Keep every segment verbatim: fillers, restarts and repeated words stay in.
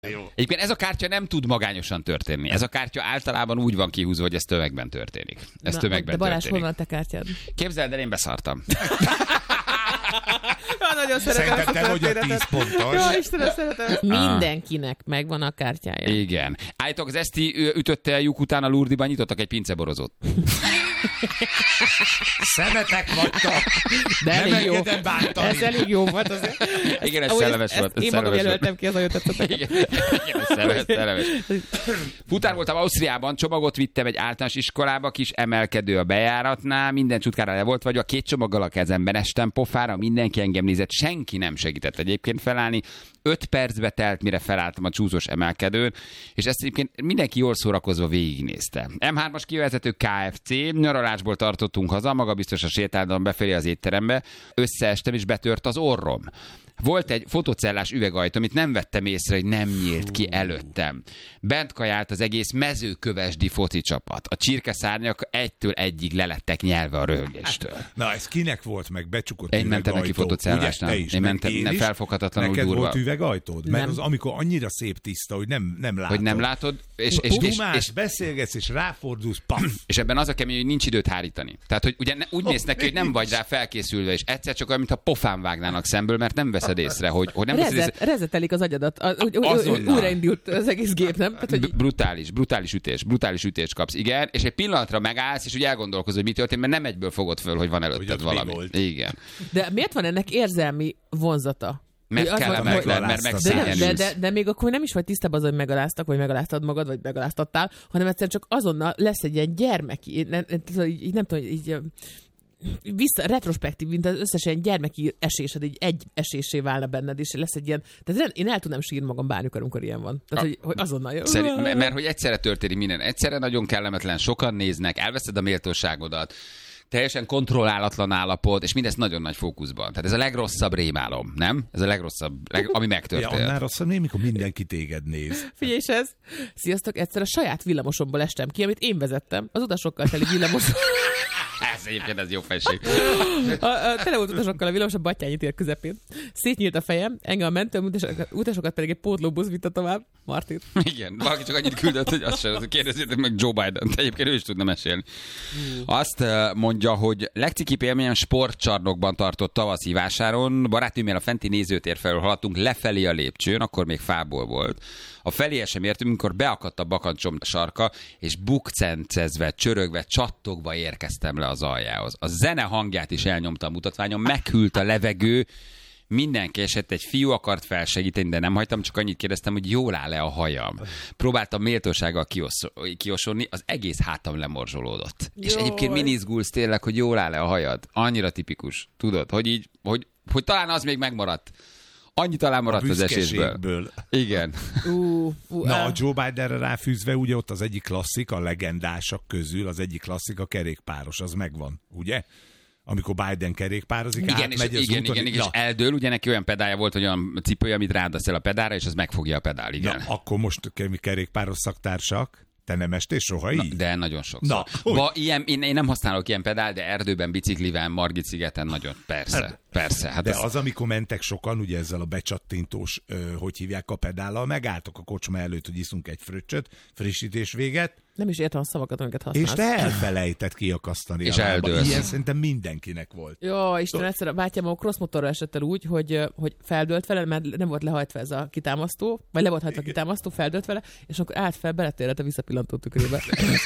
Jó. Egyébként ez a kártya nem tud magányosan történni. Ez a kártya általában úgy van kihúzva, hogy ez tömegben történik. Ez Na, tömegben de Balázs, történik. honnan a te kártyád? Képzeld el, én beszartam. Ja, nagyon szeretem Szerintem te vagy a tíz pontos. Jó, Istenem, szeretem. Mindenkinek megvan a kártyája. Igen. Állítok, az Eszti ütötte a lyuk után a Lurdiban, nyitottak egy pinceborozót. Szemetek vagytok. De nem elég jó. engedem bántani. Ez elég jó volt azért. Igen, ez Ahogy szellemes ezt, volt. ezt én magam jelöltem ki, az nagyon tetszett. Igen, igen, ez szellemes, szellemes. Futár voltam Ausztriában, csomagot vittem egy általános iskolába, kis emelkedő a bejáratnál, minden csutkára le volt vagy, a két csomaggal a kezemben estem pofára, mindenki engem nézett, senki nem segített egyébként felállni. Öt percbe telt, mire felálltam a csúszós emelkedőn, és ezt egyébként mindenki jól szórakozva végignézte. em hármas kivezető ká ef cé, nyaralásból tartottunk haza, magabiztosan sétáltam befelé az étterembe, összeestem és betört az orrom. Volt egy fotocellás üvegajtó, amit nem vettem észre, hogy nem nyílt ki előttem. Bent kajált az egész mezőkövesdi foci csapat. A csirkeszárnyak egytől egyig lelettek nyelve a röhögéstől. Na, ez kinek volt meg becsukott Én mentem neki fotocellásnál. Én, én mentem, nem felfoghatatlanul durva. durva. Neked volt üvegajtód? Mert Nem. az amikor annyira szép tiszta, hogy nem, nem látod. Hogy nem látod, és, és, és, Dumás, és, beszélgetsz, és ráfordulsz, paf! és ebben az a kemény, hogy nincs időt hárítani. Tehát, hogy ugye ne, úgy néz neki, hogy nem vagy rá felkészülve, és egyszer csak olyan, mintha pofán vágnának szemből, mert nem veszed észre, hogy, hogy nem veszed Rezet, észre. rezetelik az agyadat. A, úgy, úgy, Azonnal. újraindult az egész gép, nem? Tehát, hogy B- brutális, brutális ütés, brutális ütés kapsz, igen, és egy pillanatra megállsz, és úgy elgondolkozol, hogy mi történt, mert nem egyből fogod föl, hogy van Hogy előtted ott valami. mi volt. Igen. De miért van ennek érzelmi vonzata? Mert Hogy az van, kellemetlen, hogy- mert De, nem, megszégyenülsz. de, de, de még akkor nem is vagy tisztában az, hogy megaláztak, vagy megaláztad magad, vagy megaláztattál, hanem egyszerűen csak azonnal lesz egy ilyen gyermeki, nem, nem, így, nem tudom, így vissza, retrospektív, mint az összes ilyen gyermeki esésed, így egy esésé válna benned, és lesz egy ilyen, tehát én el tudnám sírni magam bármikor, amikor ilyen van. Tehát, hogy, hogy azonnal jön. Szerint, mert, mert hogy egyszerre történik minden, egyszerre nagyon kellemetlen, sokan néznek, elveszed a méltóságodat, teljesen kontrollálatlan állapot, és mindezt nagyon nagy fókuszban. Tehát ez a legrosszabb rémálom, nem? Ez a legrosszabb, leg, ami Ja, megtörtént. annál rosszabb, nem, mikor mindenki téged néz. Figyelj is ez! Sziasztok, egyszer a saját villamosomból estem ki, amit én vezettem, az utasokkal teli villamos. Ez egyébként ez jó felség. A, a, tele volt utasokkal a villamos a Batthyány tér közepén. Szétnyílt a fejem, engem a mentő utasokat pedig egy pótlóbusz vitte tovább. Martin. Igen, valaki csak annyit küldött, hogy azt sem kérdezzétek meg Joe Biden-t. Egyébként ő is tudna mesélni. Azt mondja, hogy legcikibb élményem sportcsarnokban tartott tavaszi vásáron. Barátnőmmel a fenti nézőtér felől haladtunk lefelé a lépcsőn, akkor még fából volt. A felé sem értünk, amikor beakadt a bakancsom sarka, és bukcencezve, csörögve, csattogva érkeztem le az aljához. A zene hangját is elnyomta a mutatványon, meghűlt a levegő, mindenki esett, egy fiú akart felsegíteni, de nem hagytam, csak annyit kérdeztem, hogy jól áll-e a hajam. Próbáltam méltósággal kiosz- kiosonni, az egész hátam lemorzsolódott. És Jaj. egyébként min izgulsz tényleg, hogy jól áll-e a hajad? Annyira tipikus. Tudod, hogy így, hogy, hogy talán az még megmaradt. Annyi talán maradt az esésből. büszkeségből. Igen. Uh, uh, Na, uh. a Joe Bidenre ráfűzve, ugye ott az egyik klasszik, a legendásak közül az egyik klasszik, a kerékpáros, az megvan, ugye? Amikor Biden kerékpározik, Igen, és, átmegy az igen, úton, igen, igen, és na, eldől, ugye neki olyan pedálja volt, hogy olyan cipője, amit rádasz el a pedálra, és az megfogja a pedál, igen. na, akkor most mi kerékpáros szaktársak, te nem estél soha így? De nagyon sokszor. Na, hogy? Va, ilyen, én, én nem használok ilyen pedál, de erdőben, biciklivel, Margit-szigeten nagyon. Persze, persze. Hát De ez, az, amikor mentek sokan, ugye ezzel a becsattintós, ö, hogy hívják a pedállal, megálltok a kocsma előtt, hogy iszunk egy fröccsöt, frissítés véget, Nem is értem a szavakat, amiket használsz. és te elfelejtett kiakasztani. És a lába. eldőlsz. Ilyen szerintem mindenkinek volt. Jó, Isten, egyszer a bátyám a crossmotorra esett el úgy, hogy, hogy feldőlt vele, mert nem volt lehajtva ez a kitámasztó, vagy le volt hajtva a kitámasztó, feldőlt vele, és akkor állt fel, beletérett a visszapillantó tükrébe.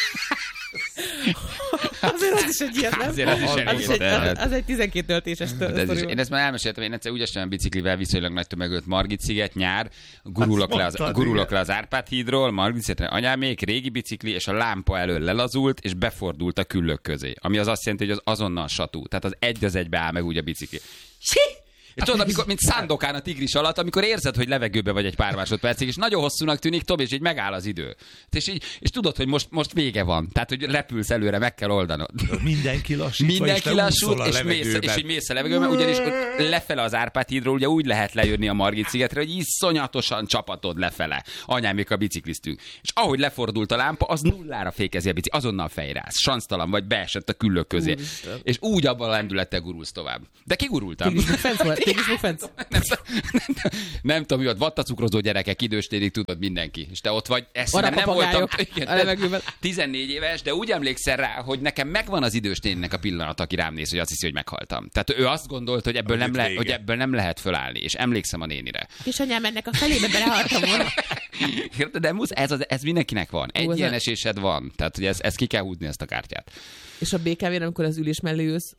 Azért az is egy ilyen, nem? Azért az is az, elég is egy, terhet. az, az egy tizenkét töltéses de ez is, sztori. én ezt már elmeséltem, én egyszer úgy estem biciklivel viszonylag nagy tömegölt Margit-sziget, nyár, gurulok, Azt le az, mondtad, gurulok igen. le az Árpád hídról, Margit-szigetre anyámék, régi bicikli, és a lámpa elől lelazult, és befordult a küllők közé. Ami az azt jelenti, hogy az azonnal satú. Tehát az egy az egybe áll meg úgy a bicikli. És tudod, amikor, mint Szándokán a tigris alatt, amikor érzed, hogy levegőbe vagy egy pár másodpercig, és nagyon hosszúnak tűnik, Tobi, és így megáll az idő. És, így, és tudod, hogy most, most vége van. Tehát, hogy repülsz előre, meg kell oldanod. Mindenki lassítva, Mindenki lassult, és, mész, és így mész a levegőben, ugyanis ott lefele az Árpád hídról, ugye úgy lehet lejönni a Margit-szigetre, hogy iszonyatosan csapatod lefele. Anyámék a bicikliztünk. És ahogy lefordult a lámpa, az nullára fékezi a bicikli, azonnal fejrász. Sansztalan vagy, beesett a küllők közé. Úristen. És úgy abban a lendülettel gurulsz tovább. De kigurultam. Tigris meg fent volt. Mégis Bukfenc. Nem, nem, nem tudom, mi ott vattacukrozó gyerekek, időstérig tudod mindenki. És te ott vagy, ezt nem, nem voltam. Igen, tizennégy éves, de úgy emlékszel rá, hogy nekem megvan az idősténnek a pillanat, aki rám néz, hogy azt hiszi, hogy meghaltam. Tehát ő azt gondolt, hogy ebből, nem, le, hogy ebből nem lehet fölállni, és emlékszem a nénire. És anyám, ennek a felébe belehaltam volna. De musz, ez, az, ez mindenkinek van. Egy Ó, ilyen esésed van. Tehát, hogy ez, ez ki kell húzni, ezt a kártyát. És a bé ká vén, amikor az ülés mellé ülsz?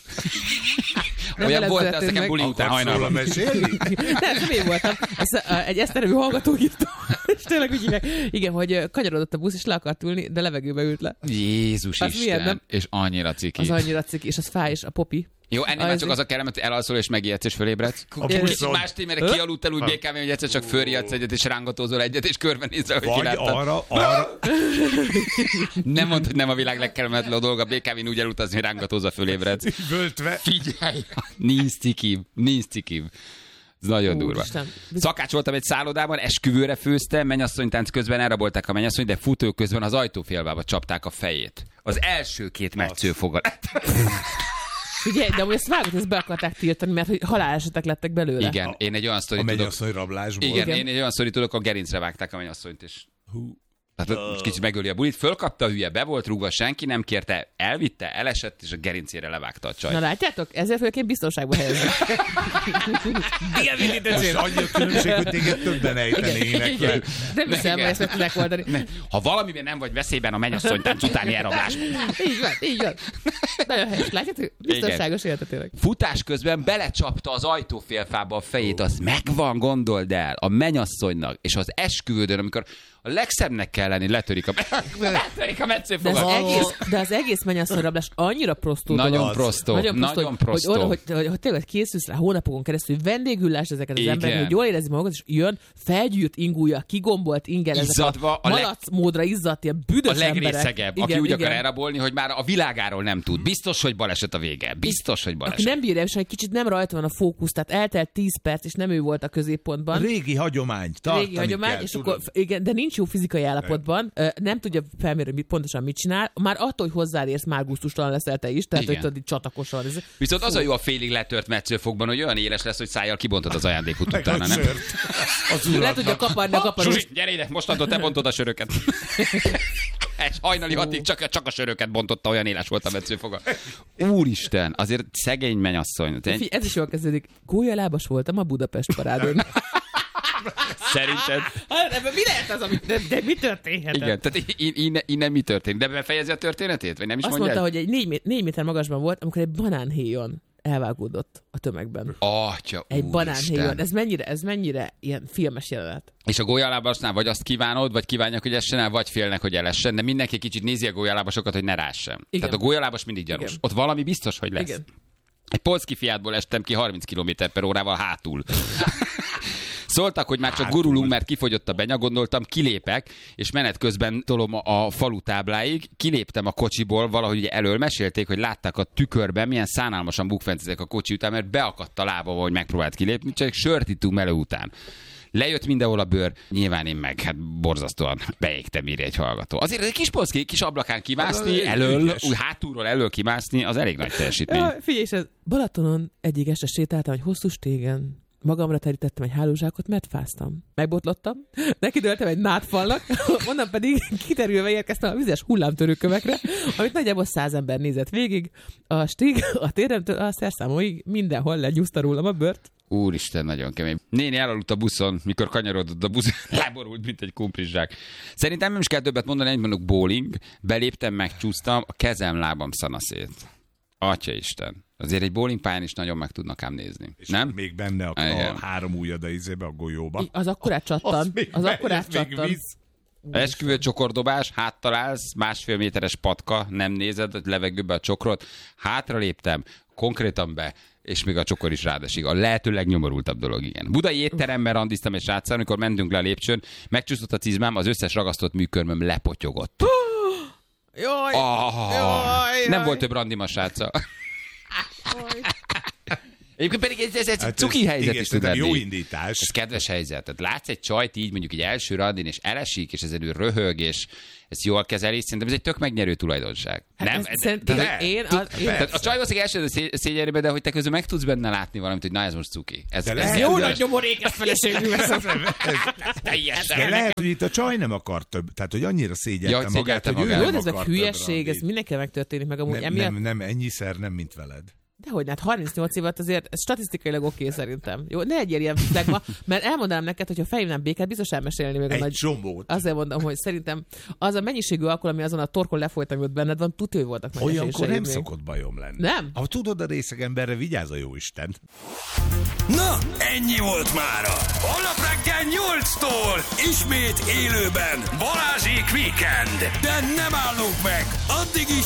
Olyan volt, az nekem buli után hajnalban. Nem, nem én voltam. Ezt, uh, egy eszterevű hallgató írta. És tényleg úgy hívják. Igen, hogy kanyarodott a busz, és le akart ülni, de levegőbe ült le. Jézus az Isten. Milyen, és annyira ciki. Az annyira ciki, és az fáj, és a popi. Jó, ennél már csak az a kellemet, hogy elalszol és megijedsz és fölébredsz. Más témére kialudtál úgy bé ká vén, hogy egyszer csak fölriadsz egyet és rángatózol egyet, és körbenézel, hogy ki láttad. arra, arra. Nem mondd, hogy nem a világ legkellemetlenebb dolga bé ká vén úgy elutazni, hogy rángatózol, fölébredsz. Völtve. Figyelj! Nincs cikibb, nincs cikibb. Ez nagyon durva. Isten. Szakács voltam egy szállodában, esküvőre főztem, mennyasszonytánc közben elrabolták a mennyasszonyt, de futó közben az ajtófélbába csapták a fejét. Az első két metszőfogat. Figyelj, de amúgy ezt vágod, ezt be akarták tiltani, mert hogy halálesetek lettek belőle. Igen, én egy olyan sztorit tudok. A mennyasszony rablásból. Igen, Igen, én egy olyan sztorit tudok, a gerincre vágták a mennyasszonyt, és hú. Tehát most kicsit megöli a bulit, fölkapta a hülye, be volt rúgva, senki nem kérte, elvitte, elesett, és a gerincére levágta a csaj. Na látjátok, ezért fölként biztonságba helyezni. Igen, mindig ezért annyi a különbség, hogy téged többen ejtenének le. Nem hiszem, hogy ezt meg tudják oldani. Ha valamiben nem vagy veszélyben a mennyasszonytánc utáni elrablás. Így van, így van. Nagyon helyes, látjátok? Biztonságos életet tényleg. Futás közben belecsapta az ajtófélfába a fejét, az megvan, gondold el, a mennyasszonynak, és az esküvődön, amikor a legszebbnek kell lenni, letörik a, letörik a metszőfogat. De az egész, de az egész mennyasszonyrablást annyira prostó Nagyon dolog. prostó, nagyon prostó, nagyon prostó. Hogy, hogy, hogy, hogy, hogy tényleg készülsz rá hónapokon keresztül, vendégüllás ezeket az emberek, hogy jól érezni magukat, és jön felgyűrt ingúja, kigombolt ingel, izzadva, a malac leg... módra izzadt, ilyen büdös emberek. A legrészegebb, igen, aki úgy igen. akar elrabolni, hogy már a világáról nem tud. Biztos, hogy baleset a vége. Biztos, hogy baleset. Aki nem bírja, és egy kicsit nem rajta van a fókusz, tehát eltelt tíz perc, és nem ő volt a középpontban. Régi hagyomány. Régi hagyomány, kell, és akkor, igen, de nincs jó fizikai állapotban, nem tudja felmérni, hogy pontosan mit csinál, már attól, hogy hozzáérsz, már gusztustalan leszel te is, tehát igen. hogy tudod, csatakosan. Ez... Viszont Fú. az a jó a félig letört metszőfogban, hogy olyan éles lesz, hogy szájjal kibontod az ajándékot utána, nem? Le tudja kaparni a kaparós. Zsuzsi, gyere ide, mostantól te bontod a söröket. És hajnali hatig csak, csak a söröket bontotta, olyan éles volt a metszőfoga. Úristen, azért szegény mennyasszony. Fí, ez is jól kezdődik. Gólyalábas voltam a Budapest parádén. Szerinted? Mi lehet az, amit... De, de mi történhet? Igen, tehát innen, innen mi történt? De befejezi a történetét? Vagy nem is Azt mondja? mondta, hogy egy négy, négy méter magasban volt, amikor egy banánhéjon elvágódott a tömegben. Atya, egy banánhéjon. Ez mennyire, ez mennyire ilyen filmes jelenet. És a gólyalábasnál vagy azt kívánod, vagy kívánják, hogy essen el, vagy félnek, hogy elessen, de mindenki kicsit nézi a gólyalábasokat, hogy ne rássen. Igen. Tehát a gólyalábas mindig gyanús. Igen. Ott valami biztos, hogy lesz. Igen. Egy polszki Fiatból estem ki harminc kilométer per órával hátul. Szóltak, hogy már csak gurulunk, mert kifogyott a benya, gondoltam, kilépek, és menet közben tolom a falu tábláig, kiléptem a kocsiból, valahogy ugye elől mesélték, hogy látták a tükörben, milyen szánalmasan bukfencezek a kocsi után, mert beakadt a lába, hogy megpróbált kilépni, csak sört ittunk melő után. Lejött mindenhol a bőr, nyilván én meg, hát borzasztóan beégtem, írja egy hallgató. Azért egy kis polszki, kis ablakán kimászni, elől, úgy hátulról elől kimászni, az elég nagy teljesítmény. Ja, figyelj, ez Balatonon egyik este sétáltam egy hosszú stégen. Magamra terítettem egy hálózsákot, mert fáztam. Megbotlottam, nekidőltem egy nádfalnak, onnan pedig kiterülve érkeztem a vizes hullámtörőkövekre, amit nagyjából száz ember nézett végig. A stig, a téremtől a szerszámóig mindenhol legyúzta rólam a bört. Úristen, nagyon kemény. Néni elaludt a buszon, mikor kanyarodott a busz, láborult, mint egy kumprizsák. Szerintem nem is kell többet mondani, egy mondok bowling, beléptem, megcsúsztam, a kezem, lábam szanaszét. Atyaisten. Azért egy bowlingpályán is nagyon meg tudnak ám nézni. És nem? Még benne a, a három ujjad a izébe, a golyóba. Az akkorát csattan. Az, az akkorát csattan. Esküvő csokordobás, háttal állsz, másfél méteres patka, nem nézed a levegőbe a csokrot. Hátra léptem, konkrétan be, és még a csokor is rádesik. A lehető legnyomorultabb dolog, igen. Budai étteremben randiztam egy sráccal, amikor mentünk le a lépcsőn, megcsúszott a cizmám, az összes ragasztott műkörmöm lepotyogott. Jaj, oh, jaj, nem volt több randim a sráccal. Egyébként pedig ez, ez egy Hát cuki ez- helyzet igen, is tud szerintem lenni. jó indítás. Ez kedves helyzet. Tehát látsz egy csajt így mondjuk egy első randin, és elesik, és ezen ő röhög, és ezt jól kezeli, szerintem ez egy tök megnyerő tulajdonság. Hát Nem? ez szerintem de- én, az, én Tehát a csaj valószínűleg első szé- szégyenében, de hogy te közben meg tudsz benne látni valamit, hogy na ez most cuki. Ez, De ez lehet, jó hogy nagy nyomorékes feleségű veszem. teljesen. De lehet, hogy itt a csaj nem akar több, tehát hogy annyira szégyelte Ja, hogy magát, szégyelte hogy ő magát. Jó, nem de ez meg akar több hülyeség, ez randit. mindenkivel megtörténik, meg amúgy nem, emiatt. nem, nem, ennyiszer nem, mint veled. Dehogy, hát harmincnyolc évet azért ez statisztikailag oké szerintem. Jó, ne egyél ilyen flegma, mert elmondanám neked, hogy ha felhívnám Békát, biztos elmesélni még a Egy nagy... csomót. Azért mondom, hogy szerintem az a mennyiségű alkohol, ami azon a torkon lefolyt, ami ott benned van, tudja, hogy voltak meg Olyankor nem még. szokott bajom lenni. Nem? Ha tudod, a részeg emberre vigyázz a jóisten. Na, ennyi volt mára. Holnap reggel nyolctól ismét élőben Balázsék Weekend. De nem állunk meg, addig is